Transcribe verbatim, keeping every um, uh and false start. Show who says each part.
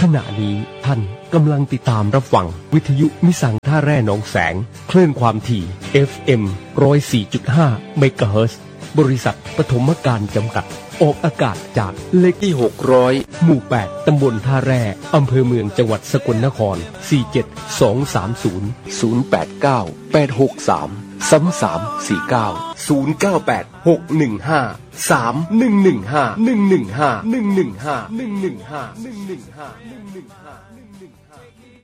Speaker 1: ณะนี้ท่านกำลังติดตามรับฟังวิทยุมิสังท่าแร่หนองแสงคลื่นความถี่ เอฟ เอ็ม หนึ่งศูนย์สี่จุดห้า เมกะเฮิรตซ์บริษัทปฐมการจำกัดออกอากาศจากเลขที่หกร้อยหมู่แปดตำบลท่าแร่อำเภอเมืองจังหวัดสกลนครสี่เจ็ดสองสามศูนย์ ศูนย์แปดเก้า แปดหกสาม สามสามสี่เก้า ศูนย์เก้าแปด หกหนึ่งห้า สามหนึ่งหนึ่งห้า หนึ่งหนึ่งห้า หนึ่งหนึ่งห้า หนึ่งหนึ่งห้า หนึ่งหนึ่งห้า หนึ่งหนึ่งห้า